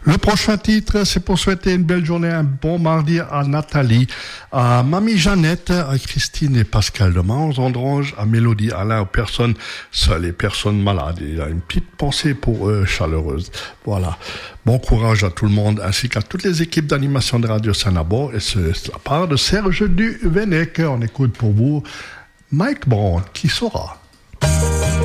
Le prochain titre, c'est pour souhaiter une belle journée, un bon mardi à Nathalie, à Mamie Jeannette, à Christine et Pascal de Mans-Andrange, à Mélodie Alain, aux personnes seules et personnes malades. Il y a une petite pensée pour eux chaleureuse. Voilà. Bon courage à tout le monde, ainsi qu'à toutes les équipes d'animation de Radio Saint-Nabor. Et c'est la part de Serge Duvenec. On écoute pour vous Mike Brown, qui saura.